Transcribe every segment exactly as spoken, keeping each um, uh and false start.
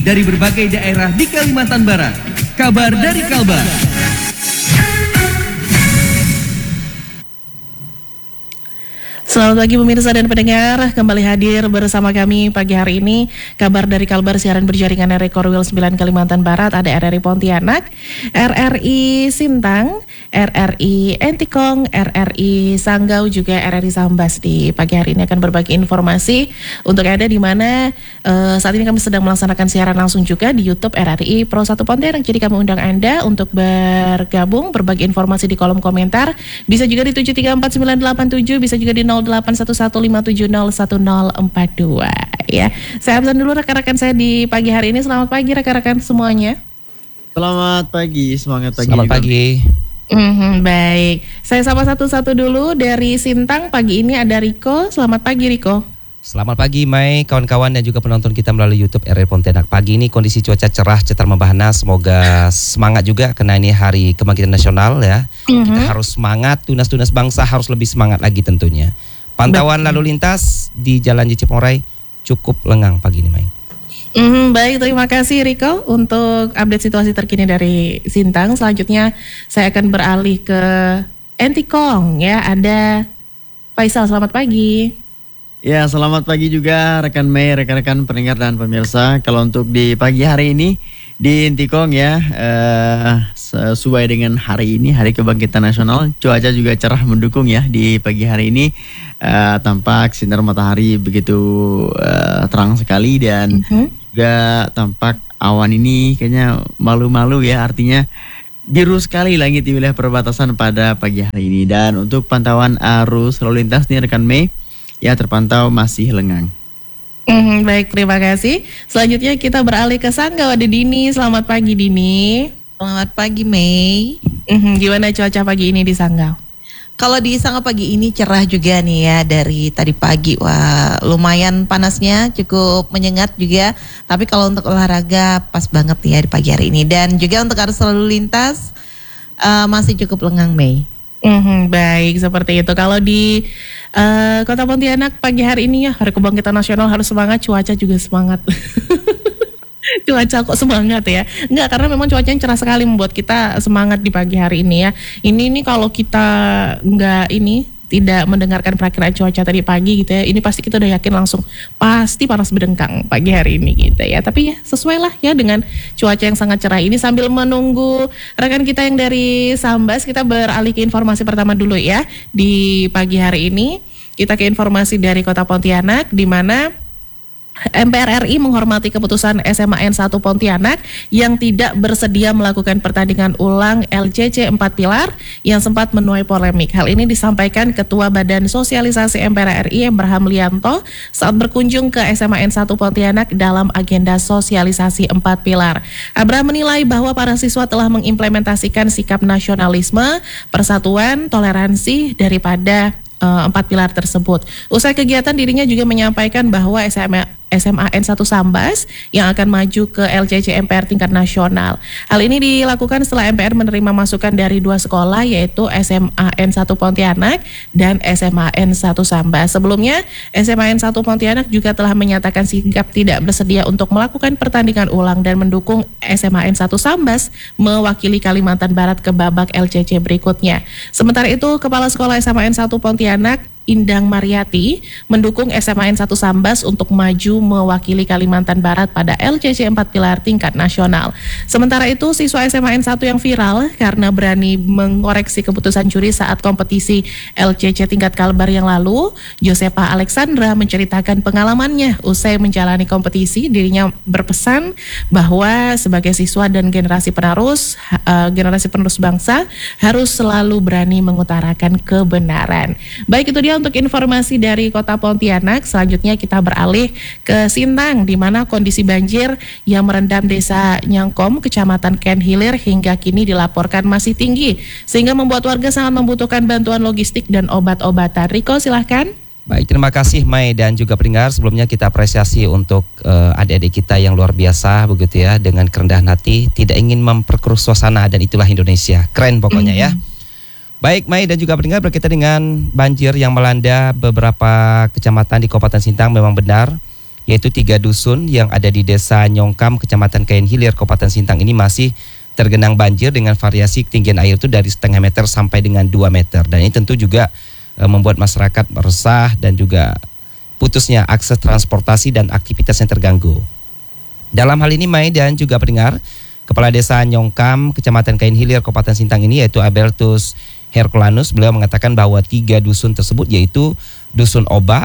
dari berbagai daerah di Kalimantan Barat. Kabar dari Kalbar. Selamat pagi pemirsa dan pendengar, kembali hadir bersama kami pagi hari ini. Kabar dari Kalbar, siaran berjaringan R R I Korwil sembilan Kalimantan Barat, ada R R I Pontianak, R R I Sintang, R R I Entikong, R R I Sanggau, juga R R I Sambas. Di pagi hari ini akan berbagi informasi untuk Anda di mana uh, saat ini kami sedang melaksanakan siaran langsung juga di YouTube R R I Pro satu Pontianak. Jadi kami undang Anda untuk bergabung, berbagi informasi di kolom komentar. Bisa juga di tujuh tiga empat sembilan delapan tujuh, bisa juga di nol delapan satu satu lima tujuh nol satu nol empat dua ya. Saya absen dulu rekan-rekan saya di pagi hari ini. Selamat pagi rekan-rekan semuanya. Selamat pagi, semangat pagi. Selamat pagi. Mm-hmm, baik, saya sapa satu-satu dulu. Dari Sintang pagi ini ada Riko. Selamat pagi Riko. Selamat pagi Mai, kawan-kawan dan juga penonton kita melalui YouTube R R I Pontianak. Pagi ini kondisi cuaca cerah, cetar membahana. Semoga semangat juga karena ini hari kebangkitan nasional ya. Mm-hmm. Kita harus semangat, tunas-tunas bangsa harus lebih semangat lagi tentunya. Pantauan lalu lintas di Jalan Ciporai cukup lengang pagi ini, Mai. Mm, baik, terima kasih Riko untuk update situasi terkini dari Sintang. Selanjutnya saya akan beralih ke Entikong ya. Ada Faisal, selamat pagi. Ya, selamat pagi juga rekan Mei, rekan-rekan pendengar dan pemirsa. Kalau untuk di pagi hari ini di Entikong ya, eh, sesuai dengan hari ini, Hari Kebangkitan Nasional, cuaca juga cerah mendukung ya di pagi hari ini. Eh, tampak sinar matahari begitu eh, terang sekali dan uh-huh. juga tampak awan ini kayaknya malu-malu ya, artinya biru sekali langit di wilayah perbatasan pada pagi hari ini. Dan untuk pantauan arus lalu lintas nih rekan Mei, ya terpantau masih lengang. Hmm, baik, terima kasih. Selanjutnya kita beralih ke Sanggau, ada Dini. Selamat pagi Dini. Selamat pagi Mei. Hmm, gimana cuaca pagi ini di Sanggau? Kalau di Sanggau pagi ini cerah juga nih ya dari tadi pagi. Wah, lumayan panasnya, cukup menyengat juga. Tapi kalau untuk olahraga pas banget ya di pagi hari ini. Dan juga untuk arus lalu lintas uh, masih cukup lengang Mei. Mm-hmm, baik, seperti itu. Kalau di uh, Kota Pontianak pagi hari ini ya, Hari Kebangkitan Nasional harus semangat, cuaca juga semangat. Cuaca kok semangat ya? Enggak, karena memang cuacanya cerah sekali membuat kita semangat di pagi hari ini ya. Ini nih kalau kita enggak ini tidak mendengarkan perakiraan cuaca tadi pagi gitu ya, ini pasti kita udah yakin langsung pasti panas berdengkang pagi hari ini gitu ya. Tapi ya sesuai lah ya dengan cuaca yang sangat cerah ini. Sambil menunggu rekan kita yang dari Sambas, kita beralih ke informasi pertama dulu ya. Di pagi hari ini kita ke informasi dari Kota Pontianak, di mana M P R R I menghormati keputusan S M A N satu Pontianak yang tidak bersedia melakukan pertandingan ulang L C C empat Pilar yang sempat menuai polemik. Hal ini disampaikan Ketua Badan Sosialisasi M P R R I Abraham Lianto saat berkunjung ke S M A N satu Pontianak dalam agenda sosialisasi empat Pilar. Abraham menilai bahwa para siswa telah mengimplementasikan sikap nasionalisme, persatuan, toleransi daripada uh, empat pilar tersebut. Usai kegiatan, dirinya juga menyampaikan bahwa S M A S M A N satu Sambas yang akan maju ke L C C M P R tingkat nasional. Hal ini dilakukan setelah M P R menerima masukan dari dua sekolah, yaitu S M A N satu Pontianak dan S M A N satu Sambas. Sebelumnya, S M A N satu Pontianak juga telah menyatakan sikap tidak bersedia untuk melakukan pertandingan ulang dan mendukung S M A N satu Sambas mewakili Kalimantan Barat ke babak L C C berikutnya. Sementara itu, Kepala Sekolah S M A N satu Pontianak Indang Mariati mendukung S M A N satu Sambas untuk maju mewakili Kalimantan Barat pada L C C empat Pilar tingkat nasional. Sementara itu, siswa S M A N satu yang viral karena berani mengoreksi keputusan juri saat kompetisi L C C tingkat Kalbar yang lalu, Josepa Alexandra menceritakan pengalamannya usai menjalani kompetisi. Dirinya berpesan bahwa sebagai siswa dan generasi penerus uh, generasi penerus bangsa harus selalu berani mengutarakan kebenaran. Baik, itu dia untuk informasi dari Kota Pontianak. Selanjutnya kita beralih ke Sintang, di mana kondisi banjir yang merendam Desa Nyangkom, Kecamatan Ken Hilir hingga kini dilaporkan masih tinggi, sehingga membuat warga sangat membutuhkan bantuan logistik dan obat-obatan. Riko, silahkan. Baik, terima kasih Mai dan juga pendengar. Sebelumnya kita apresiasi untuk uh, adik-adik kita yang luar biasa begitu ya, dengan kerendahan hati, tidak ingin memperkeruh suasana, dan itulah Indonesia. Keren pokoknya mm-hmm. ya. Baik, Mai dan juga pendengar, berkaitan dengan banjir yang melanda beberapa kecamatan di Kabupaten Sintang, memang benar yaitu tiga dusun yang ada di Desa Nyongkam, Kecamatan Kayen Hilir, Kabupaten Sintang ini masih tergenang banjir dengan variasi ketinggian air itu dari setengah meter sampai dengan dua meter. Dan ini tentu juga e, membuat masyarakat resah dan juga putusnya akses transportasi dan aktivitas yang terganggu. Dalam hal ini Mai dan juga pendengar, Kepala Desa Nyongkam, Kecamatan Kayen Hilir, Kabupaten Sintang ini yaitu Albertus Herculanus, beliau mengatakan bahwa tiga dusun tersebut yaitu Dusun Oba,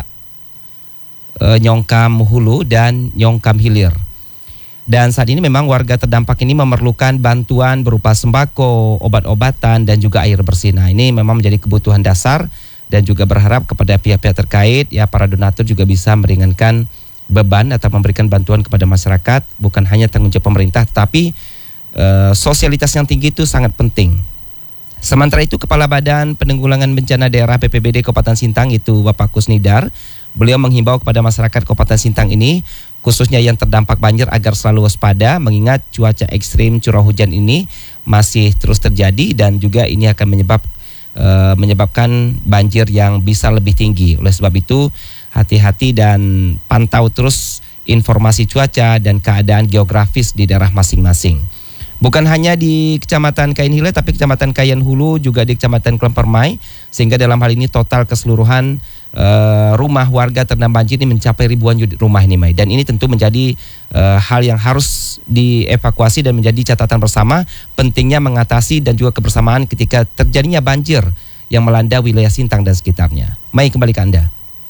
e, Nyongkam Hulu dan Nyongkam Hilir. Dan saat ini memang warga terdampak ini memerlukan bantuan berupa sembako, obat-obatan dan juga air bersih. Nah, ini memang menjadi kebutuhan dasar dan juga berharap kepada pihak-pihak terkait ya para donatur juga bisa meringankan beban atau memberikan bantuan kepada masyarakat, bukan hanya tanggung jawab pemerintah tetapi e, sosialitas yang tinggi itu sangat penting. Sementara itu Kepala Badan Penanggulangan Bencana Daerah B P B D Kabupaten Sintang itu Bapak Kusnidar, beliau menghimbau kepada masyarakat Kabupaten Sintang ini khususnya yang terdampak banjir agar selalu waspada mengingat cuaca ekstrim curah hujan ini masih terus terjadi dan juga ini akan menyebab e, menyebabkan banjir yang bisa lebih tinggi. Oleh sebab itu hati-hati dan pantau terus informasi cuaca dan keadaan geografis di daerah masing-masing. Bukan hanya di Kecamatan Kayen Hilir tapi Kecamatan Kayen Hulu juga di Kecamatan Klempermai, sehingga dalam hal ini total keseluruhan uh, rumah warga terendam banjir ini mencapai ribuan unit rumah ini Mai. Dan ini tentu menjadi uh, hal yang harus dievakuasi dan menjadi catatan bersama pentingnya mengatasi dan juga kebersamaan ketika terjadinya banjir yang melanda wilayah Sintang dan sekitarnya. Mai, kembali ke Anda.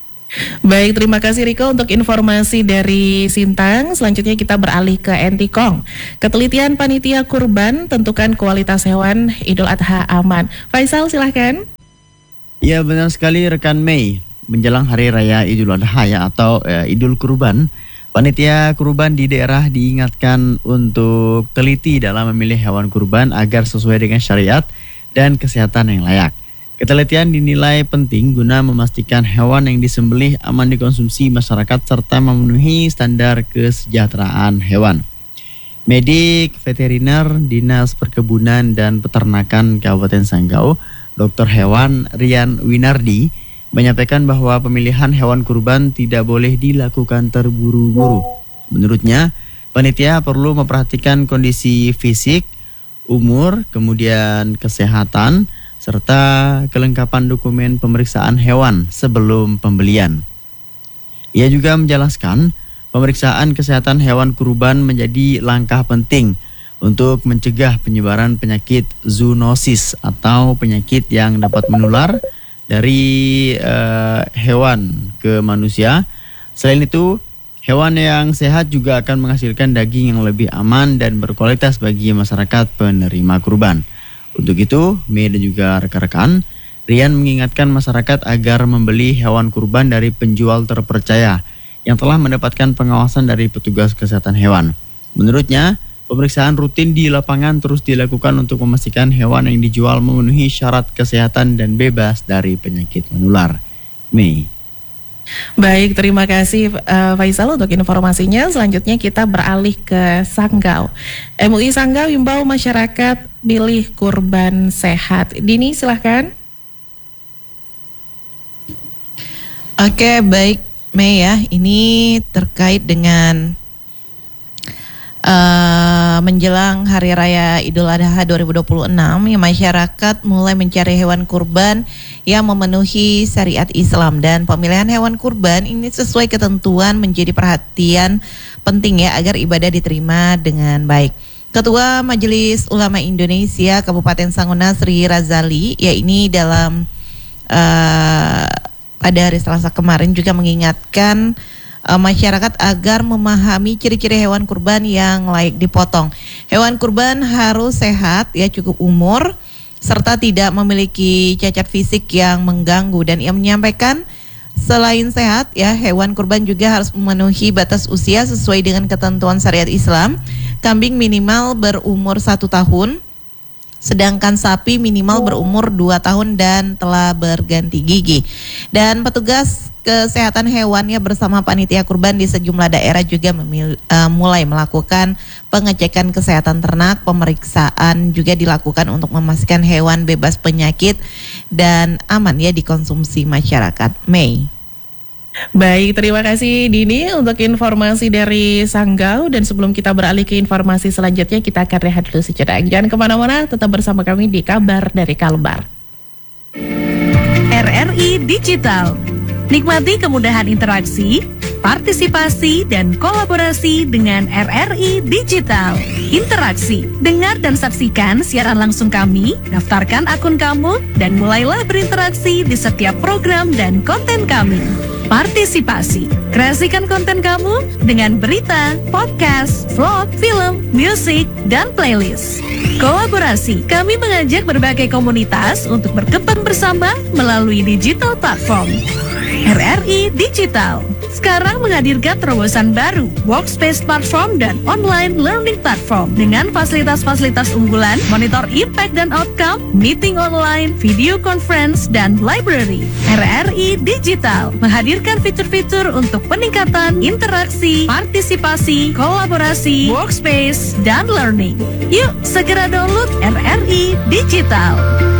Baik, terima kasih Riko untuk informasi dari Sintang. Selanjutnya kita beralih ke Entikong. Ketelitian panitia kurban tentukan kualitas hewan Idul Adha aman. Faisal, silahkan. Ya, benar sekali rekan Mei. Menjelang Hari Raya Idul Adha ya atau eh, Idul Kurban, panitia kurban di daerah diingatkan untuk teliti dalam memilih hewan kurban agar sesuai dengan syariat dan kesehatan yang layak. Ketelitian dinilai penting guna memastikan hewan yang disembelih aman dikonsumsi masyarakat serta memenuhi standar kesejahteraan hewan. Medik veteriner Dinas Perkebunan dan Peternakan Kabupaten Sanggau, Doktor Hewan Rian Winardi, menyampaikan bahwa pemilihan hewan kurban tidak boleh dilakukan terburu-buru. Menurutnya, panitia perlu memperhatikan kondisi fisik, umur, kemudian kesehatan, serta kelengkapan dokumen pemeriksaan hewan sebelum pembelian. Ia juga menjelaskan pemeriksaan kesehatan hewan kurban menjadi langkah penting untuk mencegah penyebaran penyakit zoonosis atau penyakit yang dapat menular dari uh, hewan ke manusia. Selain itu, hewan yang sehat juga akan menghasilkan daging yang lebih aman dan berkualitas bagi masyarakat penerima kurban. Untuk itu, Mei dan juga rekan-rekan, Rian mengingatkan masyarakat agar membeli hewan kurban dari penjual terpercaya yang telah mendapatkan pengawasan dari petugas kesehatan hewan. Menurutnya, pemeriksaan rutin di lapangan terus dilakukan untuk memastikan hewan yang dijual memenuhi syarat kesehatan dan bebas dari penyakit menular. Mei. Baik, terima kasih uh, Faisal untuk informasinya. Selanjutnya kita beralih ke Sanggau. M U I Sanggau imbau masyarakat pilih kurban sehat. Dini, silahkan. Oke, baik Mei ya. Ini terkait dengan Uh, menjelang Hari Raya Idul Adha dua ribu dua puluh enam, ya, masyarakat mulai mencari hewan kurban yang memenuhi syariat Islam, dan pemilihan hewan kurban ini sesuai ketentuan menjadi perhatian penting ya agar ibadah diterima dengan baik. Ketua Majelis Ulama Indonesia Kabupaten Sanggau Sri Razali, ya ini dalam uh, pada hari Selasa kemarin juga mengingatkan masyarakat agar memahami ciri-ciri hewan kurban yang layak dipotong. Hewan kurban harus sehat, ya cukup umur, serta tidak memiliki cacat fisik yang mengganggu. Dan ia menyampaikan selain sehat, ya hewan kurban juga harus memenuhi batas usia sesuai dengan ketentuan syariat Islam. Kambing minimal berumur satu tahun, sedangkan sapi minimal berumur dua tahun dan telah berganti gigi. Dan petugas kesehatan hewannya bersama panitia kurban di sejumlah daerah juga memil, uh, mulai melakukan pengecekan kesehatan ternak. Pemeriksaan juga dilakukan untuk memastikan hewan bebas penyakit dan aman ya dikonsumsi masyarakat. Mei. Baik, terima kasih Dini untuk informasi dari Sanggau. Dan sebelum kita beralih ke informasi selanjutnya, kita akan rehat dulu sejenak. Jangan kemana-mana, tetap bersama kami di Kabar dari Kalbar. R R I Digital. Nikmati kemudahan interaksi, partisipasi, dan kolaborasi dengan R R I Digital. Interaksi, dengar dan saksikan siaran langsung kami, daftarkan akun kamu, dan mulailah berinteraksi di setiap program dan konten kami. Partisipasi, kreasikan konten kamu dengan berita, podcast, vlog, film, musik, dan playlist. Kolaborasi, kami mengajak berbagai komunitas untuk berkembang bersama melalui digital platform. R R I Digital sekarang menghadirkan terobosan baru, workspace platform dan online learning platform dengan fasilitas-fasilitas unggulan, monitor impact dan outcome, meeting online, video conference, dan library. R R I Digital menghadirkan fitur-fitur untuk peningkatan interaksi, partisipasi, kolaborasi, workspace, dan learning. Yuk segera download R R I Digital.